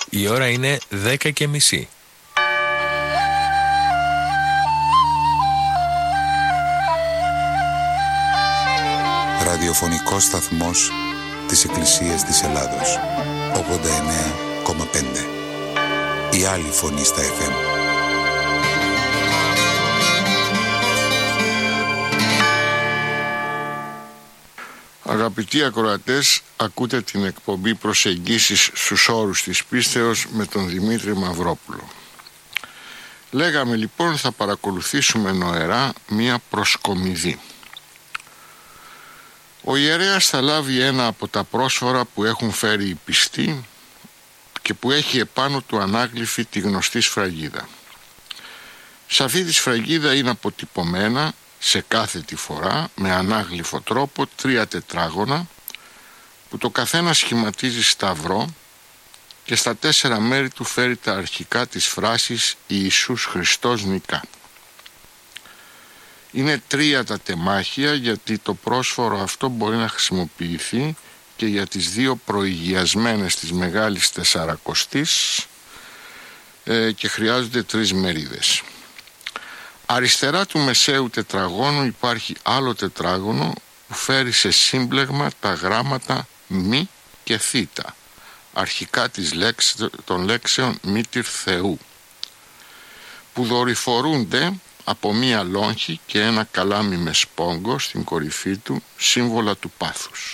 Η ώρα είναι 10:30. Ραδιοφωνικός σταθμός της Εκκλησίας της Ελλάδος. 89,5. Η άλλη φωνή στα FM. Αγαπητοί ακροατές, ακούτε την εκπομπή «Προσεγγίσεις στους όρους της πίστεως» με τον Δημήτρη Μαυρόπουλο. Λέγαμε λοιπόν θα παρακολουθήσουμε νοερά μία προσκομιδή. Ο ιερέας θα λάβει ένα από τα πρόσφορα που έχουν φέρει οι πιστοί και που έχει επάνω του ανάγλυφη τη γνωστή σφραγίδα. Σε αυτή τη σφραγίδα είναι αποτυπωμένα σε κάθετη φορά με ανάγλυφο τρόπο 3 τετράγωνα που το καθένα σχηματίζει σταυρό και στα 4 μέρη του φέρει τα αρχικά της φράσης «Ιησούς Χριστός νικά». Είναι 3 τα τεμάχια γιατί το πρόσφορο αυτό μπορεί να χρησιμοποιηθεί και για τις 2 προηγιασμένες της Μεγάλης Τεσσαρακοστής και χρειάζονται 3 μερίδες. Αριστερά του μεσαίου τετραγώνου υπάρχει άλλο τετράγωνο που φέρει σε σύμπλεγμα τα γράμματα μη και θήτα, αρχικά των λέξεων μήτηρ Θεού, που δορυφορούνται από μία λόγχη και ένα καλάμι με σπόγκο στην κορυφή του, σύμβολα του πάθους.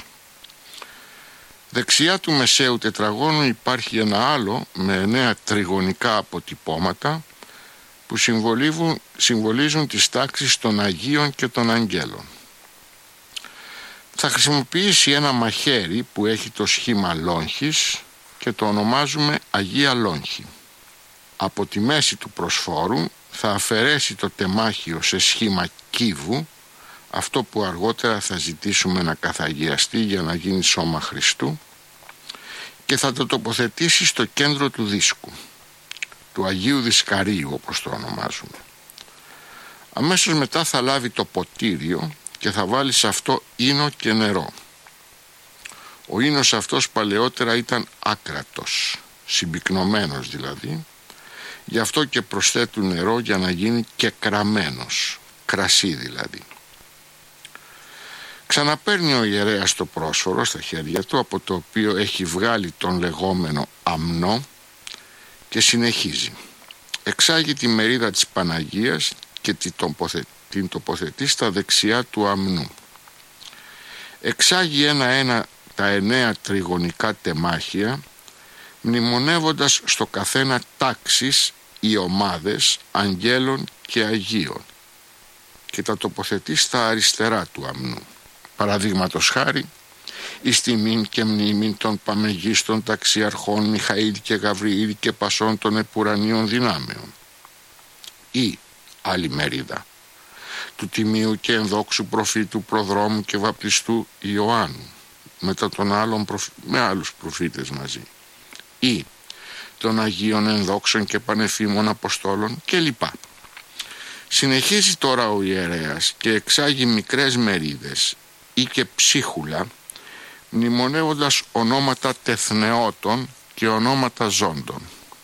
Δεξιά του μεσαίου τετραγώνου υπάρχει ένα άλλο με 9 τριγωνικά αποτυπώματα που συμβολίζουν τις τάξεις των Αγίων και των Αγγέλων. Θα χρησιμοποιήσει ένα μαχαίρι που έχει το σχήμα λόγχης και το ονομάζουμε Αγία Λόγχη. Από τη μέση του προσφόρου θα αφαιρέσει το τεμάχιο σε σχήμα κύβου, αυτό που αργότερα θα ζητήσουμε να καθαγιαστεί για να γίνει σώμα Χριστού, και θα το τοποθετήσει στο κέντρο του δίσκου, του Αγίου Δισκαρίου όπως το ονομάζουμε. Αμέσως μετά θα λάβει το ποτήριο και θα βάλει σε αυτό ίνο και νερό. Ο ίνος αυτός παλαιότερα ήταν άκρατος, συμπυκνωμένος δηλαδή, γι' αυτό και προσθέτουν νερό για να γίνει και κραμένος, κρασί δηλαδή. Ξαναπαίρνει ο ιερέας το πρόσφορο στα χέρια του, από το οποίο έχει βγάλει τον λεγόμενο αμνό, και συνεχίζει. Εξάγει τη μερίδα της Παναγίας και την τοποθετεί στα δεξιά του αμνού. Εξάγει ένα-ένα τα 9 τριγωνικά τεμάχια, μνημονεύοντας στο καθένα τάξεις ή ομάδες αγγέλων και αγίων, και τα τοποθετεί στα αριστερά του αμνού. Παραδείγματος χάρη, εις τιμήν και μνήμην των παμεγίστων ταξιαρχών Μιχαήλ και Γαβριήλ και πασών των επουρανίων δυνάμεων. Ή άλλη μερίδα του τιμίου και ενδόξου προφήτου προδρόμου και βαπτιστού Ιωάννου με άλλους προφήτες μαζί, ή των Αγίων ενδόξων και πανεφήμων Αποστόλων κλπ. Συνεχίζει τώρα ο ιερέας και εξάγει μικρές μερίδες ή και ψίχουλα, μνημονεύοντας ονόματα τεθνεώτων και ονόματα ζώντων.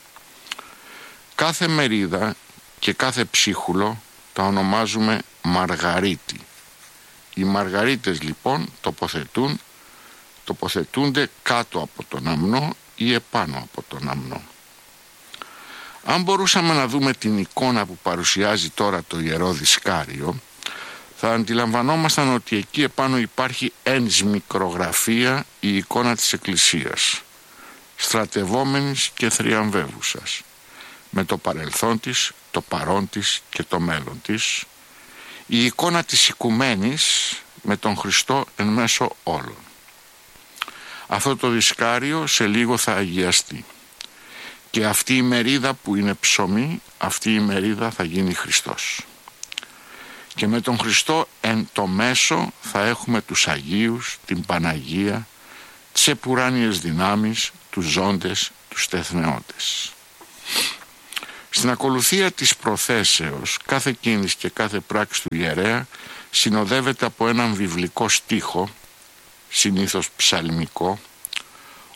Κάθε μερίδα και κάθε ψίχουλο τα ονομάζουμε Μαργαρίτη. Οι Μαργαρίτες λοιπόν τοποθετούνται κάτω από τον αμνό ή επάνω από τον αμνό. Αν μπορούσαμε να δούμε την εικόνα που παρουσιάζει τώρα το Ιερό Δισκάριο, θα αντιλαμβανόμασταν ότι εκεί επάνω υπάρχει ένς μικρογραφία η εικόνα της Εκκλησίας, στρατευόμενης και θριαμβεύουσας, με το παρελθόν της, το παρόν της και το μέλλον της, η εικόνα της οικουμένης με τον Χριστό εν μέσω όλων. Αυτό το δισκάριο σε λίγο θα αγιαστεί και αυτή η μερίδα που είναι ψωμί, αυτή η μερίδα θα γίνει Χριστός. Και με τον Χριστό εν το μέσο θα έχουμε τους Αγίους, την Παναγία, τις επουράνιες δυνάμεις, τους ζώντες, τους τεθνεώτες. Στην ακολουθία της προθέσεως, κάθε κίνηση και κάθε πράξη του ιερέα συνοδεύεται από έναν βιβλικό στίχο, συνήθως ψαλμικό,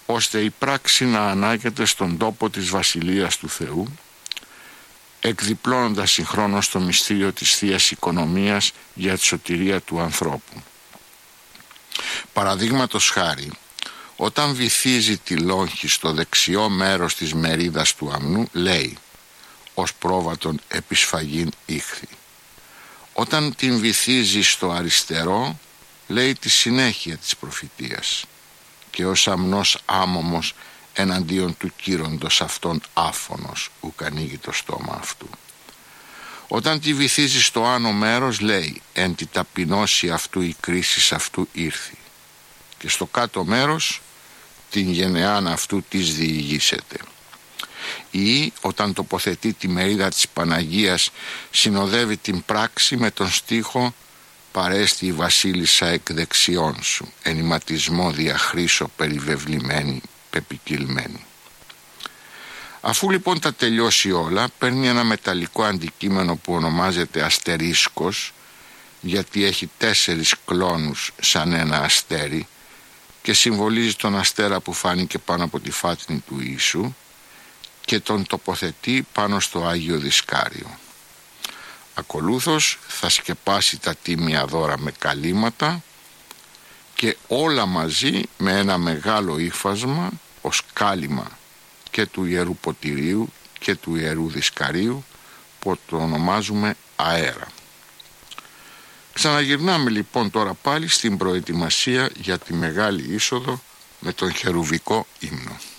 ώστε η πράξη να ανάγεται στον τόπο της Βασιλείας του Θεού, εκδιπλώνοντας συγχρόνως το μυστήριο της Θείας Οικονομίας για τη σωτηρία του ανθρώπου. Παραδείγματος χάρη, όταν βυθίζει τη λόγχη στο δεξιό μέρος της μερίδας του αμνού, λέει «ως πρόβατον επισφαγήν ήχθη». Όταν την βυθίζει στο αριστερό, λέει τη συνέχεια της προφητείας «και ως αμνός άμωμος εναντίον του κύροντος αυτόν άφωνος, ουκ ανοίγει το στόμα αυτού». Όταν τη βυθίζει στο άνω μέρος, λέει «εν τη ταπεινώση αυτού η κρίση αυτού ήρθη». Και στο κάτω μέρος, την γενεάν αυτού της διηγήσεται. Ή όταν τοποθετεί τη μερίδα της Παναγίας, συνοδεύει την πράξη με τον στίχο «παρέστη η βασίλισσα εκ δεξιών σου, ενηματισμό διαχρήσω περιβεβλημένη, πεπικυλμένη». Αφού λοιπόν τα τελειώσει όλα, παίρνει ένα μεταλλικό αντικείμενο που ονομάζεται αστερίσκος, γιατί έχει 4 κλόνους σαν ένα αστέρι και συμβολίζει τον αστέρα που φάνηκε πάνω από τη φάτνη του Ιησού, και τον τοποθετεί πάνω στο Άγιο Δισκάριο. Ακολούθως θα σκεπάσει τα τίμια δώρα με καλύματα και όλα μαζί με ένα μεγάλο ύφασμα ως κάλυμα και του Ιερού Ποτηρίου και του Ιερού Δισκαρίου, που το ονομάζουμε αέρα. Ξαναγυρνάμε λοιπόν τώρα πάλι στην προετοιμασία για τη Μεγάλη Είσοδο με τον χερουβικό ύμνο.